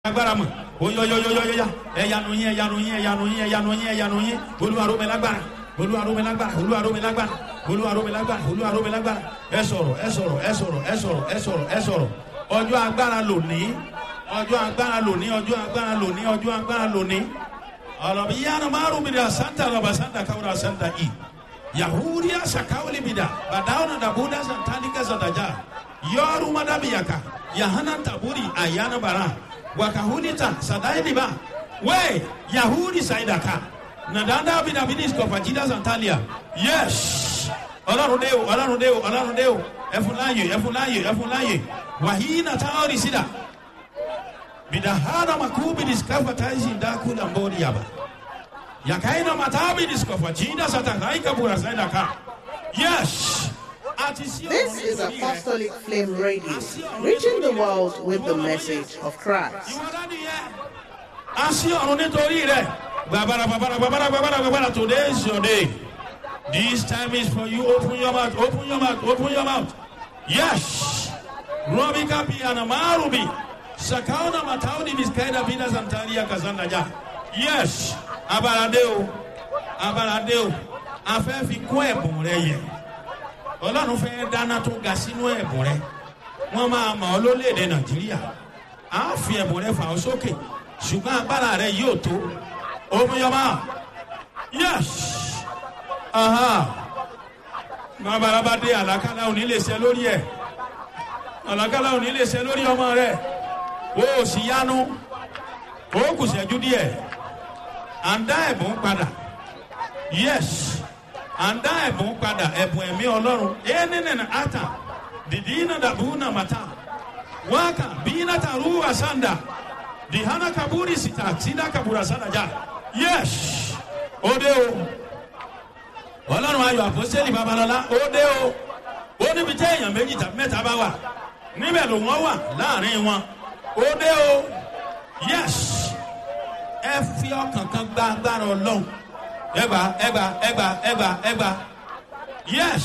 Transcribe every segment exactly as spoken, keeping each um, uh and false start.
Agbára mọ̀ oyoyoyoyoya ẹ̀yanu yín ẹ̀yanu yín ẹ̀yanu yín ẹ̀yanu yín ẹ̀yanu yín Olúwa rọ̀ mí lágbára Olúwa rọ̀ mí lágbára Olúwa rọ̀ mí lágbára Olúwa rọ̀ mí lágbára Olúwa rọ̀ mí lágbára ẹ sọ̀rọ̀ ẹ sọ̀rọ̀ ẹ sọ̀rọ̀ ẹ sọ̀rọ̀ ẹ sọ̀rọ̀ ẹ sọ̀rọ̀ ọjọ́ agbára lónìí ọjọ́ agbára lónìí ọjọ́ agbára lónìí ọjọ́ agbára lónìí ọlọ́bi yánnà márùn mi dà santa lọ́ba santa kawura santa i yahudiya sakawuli mi dà badawuna dabuda santanika santaja yọrù madabiyaka yahana taburi ayana bara wakahunita sadailiba we yahudi saidaka nadanda bidabidis kofajida santalia yes Ọlọ́run dé o Ọlọ́run dé o Ọlọ́run dé o ẹfúnláyè ẹfúnláyè ẹfúnláyè wàhíínà táwọn ìsìdá bidahana makubi diskafataisi ndakula mbori yaba yakaina matabi diskofajida satakaika bura saidaka yes. This is Apostolic Flame Radio, reaching the world with the message of Christ. Today is your day. This time is for you. Open your mouth, open your mouth, open your mouth. Yes. Robi kapi anamarubi. Sakauna matauni biskaida vida santaria kazanda ja. Yes. Abaradeo. Abaradeo. Afefi kwebun reye. Ọlọ́run fẹ́ dáná tó ga sínú ẹ̀bùn rẹ wọ́n máa mọ̀ ọ́ lórílẹ̀‐èdè Nàìjíríà á fi ẹ̀bùn rẹ fà ọ́ sókè ṣùgbọ́n agbára rẹ yóò tó omiyọba yes bàbá dé àlàkálà òní lè ṣe lórí ẹ̀ àlàkálà òní lè ṣe lórí ọmọ rẹ o ò sì yánu o kù ṣẹ́jú díẹ̀ à ń dá ẹ̀bùn padà yes. Anda ẹ̀bùn padà ẹ̀bùn ẹ̀mí Ọlọ́run ẹnìnìnà ata dìdínà dàbúnà màtá wákà bínà tàrú àsàndà dìhánà kabúrì sítà sídà kabúrà sádàjà yes òde o Ọlọ́run ayọ̀ àpọ́sítélì Babalọ́lá òde o ó níbi tẹ́ èèyàn méjì tàbí mẹ́ta bá wà níbẹ̀ ló wọ́n wà láàrin wọn òde o yes ẹ fi ọkàn kan gba agbára Ọlọ́run. Eba, eba, eba, eba, eba. Yes.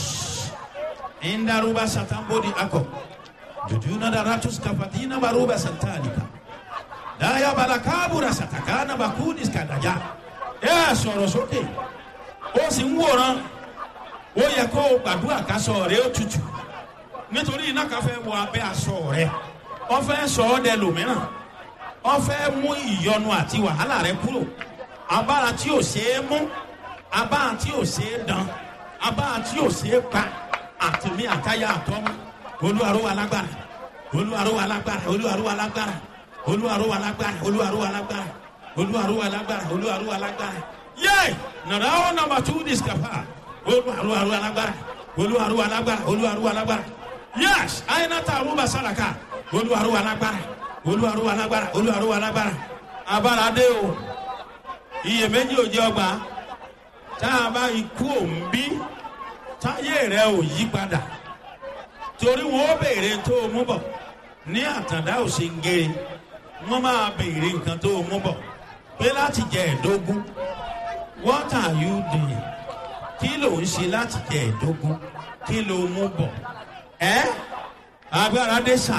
Indaruba satambodi ako. Jujuna daratus kafatina baruba santalika. Daya balakabura satakana bakudis kadaya. Yes, orosoke. O si ń wòran. Ó yẹ kó gbàdúrà kásọ̀ rẹ̀ ó tutù. Nítorí iná kan fẹ́ wọ abẹ́ aṣọ rẹ̀. Ó fẹ́ sọ ọ́ dẹ lòmíràn. Ó fẹ́ mú ìyọnu àti wàhálà rẹ̀ kúrò. Abára tí ò ṣe é mú, abára tí ò ṣe é dán, abára tí ò ṣe é pa, àtìmí àtayá àtọ́mú, olúwaró alágbára, olúwaró alágbára, olúwaró alágbára, olúwaró alágbára, olúwaró alágbára, olúwaró alágbára, olúwaró alágbára. Yé! Nàdá ó nàmbà tú discapa, olúwaró alágbára, olúwaró alágbára, olúwaró alágbára. Yes! Àyìnàtà àrùbà sàràkà, olúwaró alágbára, olúwaró alágbára, olúwaró alágbára. Abára dé o. Iyèméjì ò jẹ́ ọgbà tá a bá ikú òǹbí táyé rẹ ò yí padà torí wọn ó béèrè tó o mú bọ̀ ní àtàndá òsèǹgèrè wọn máa béèrè nǹkan tó o mú bọ̀ pé láti jẹ ẹ̀dógún what are you doing kí ló ń ṣe láti jẹ ẹ̀dógún kí ló mú bọ̀ ẹ́ agbára dé sà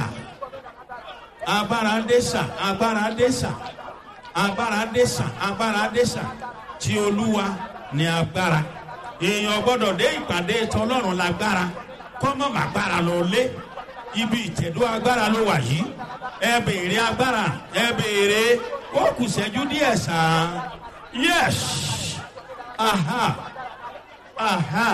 agbára dé sà agbára dé sà. Agbára dẹ́sà agbára dẹ́sà tí Olúwa ní agbára èèyàn gbọ́dọ̀ dé ìpàdé tọlọ́run lágbára kọ́mọ́ màgbára lọ lé ibi ìtẹ̀dó agbára ló wà yìí ẹ béèrè agbára ẹ béèrè ó kù ṣẹ́jú díẹ̀ sàn yes aha aha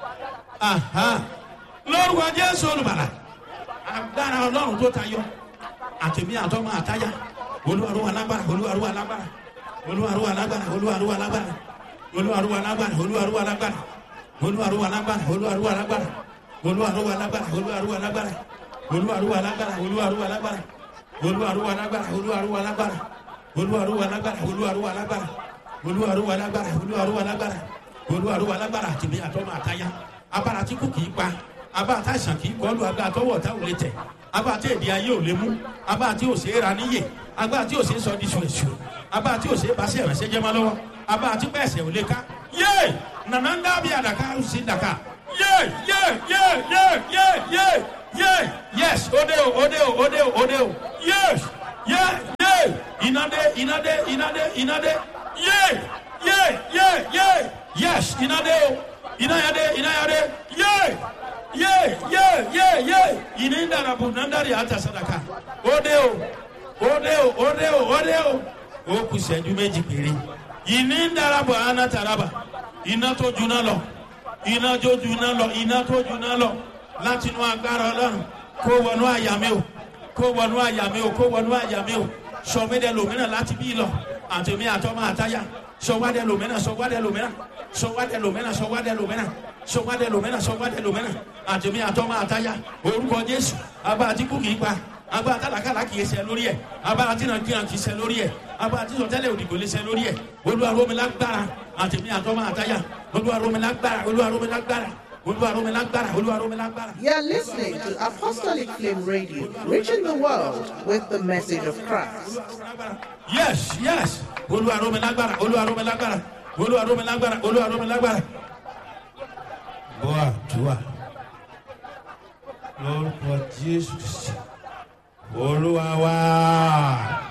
aha lórúkọ Jésù olùbàlà agbára Ọlọ́run tó tayọ àtẹ̀mí àtọ́mọ àtáyà. Olúwarú alágbára Olúwarú alágbára Olúwarú alágbára Olúwarú alágbára Olúwarú alágbára Olúwarú alágbára Olúwarú alágbára Olúwarú alágbára Olúwarú alágbára Olúwarú alágbára Olúwarú alágbára Olúwarú alágbára Olúwarú alágbára Olúwarú alágbára Olúwarú alágbára Olúwarú alágbára Olúwarú alágbára Olúwarú alágbára Olúwarú alágbára tìmí àtọmọ àtayá abára tí kò kì í pa abára tá àìsàn kì í kọlu agbára tọwọ́ tá ò lè tẹ̀ abára tí èdè ayé ò lè mú abára tí ò ṣe é ra níyè agbára tí ò ṣe é sọ di ṣùṣù agbára tí ò ṣe é bá sí ìrànṣẹ́ jẹ́ máa lọ́wọ́ agbára tí pẹ̀sẹ̀ ò lè ká yé nànà ń dábìí àdàkà ó sì dàkà yé yé yé yé yé yé yé yes ode o ode o ode o ode o yes Yeah, yeah. Inade, inade, inade, inade. Yeah, yeah, yeah, yeah. Yes, inade, inade, inade. Yeah, yeah, yeah, yeah, yeah. Ininda rabu nandari ata sadaka. Odeo, odeo, odeo, odeo. O kusenju meji pere. Ininda rabu ana taraba. Iná tó juná lọ. Iná tó juná lọ. Iná tó juná lọ. Láti inú agbára Ọlọ́run. Kó wọnú àyà mi o. Kó wọnú àyà mi o. Kó wọnú àyà mi o. Sọmídẹ lòmíràn láti bí lọ. Àtẹ̀mí àtọ́mọ àtáyà. Sọwádẹ lòmíràn. Sọwádẹ lòmíràn. Sọwádẹ lòmíràn. Sọwádẹ lòmíràn. Sọwádẹ lòmíràn. Sọwádẹ lòmíràn. Àtẹ̀mí àtọ́mọ àtáyà. Orúkọ Jésù. Abá àti kú kìí pa. Abá àtàlàkàlà kìí ṣe lórí ẹ̀. Abá àti nàìjíríà kìí ṣe lórí ẹ̀. Abá àti sọtẹ́lẹ̀ òdìgbò lè ṣe lórí ẹ̀. Olúwa rọ̀ mí lágbára. Àtẹ̀mí àtọ́mọ àtáyà. Olúwa rọ̀ mí lágbára. Olúwa rọ̀ mí lágbára. You're listening to Apostolic Flame Radio, reaching the world with the message of Christ. Yes, yes. Boa, tua. Lord, Jesus. Olúwa wa.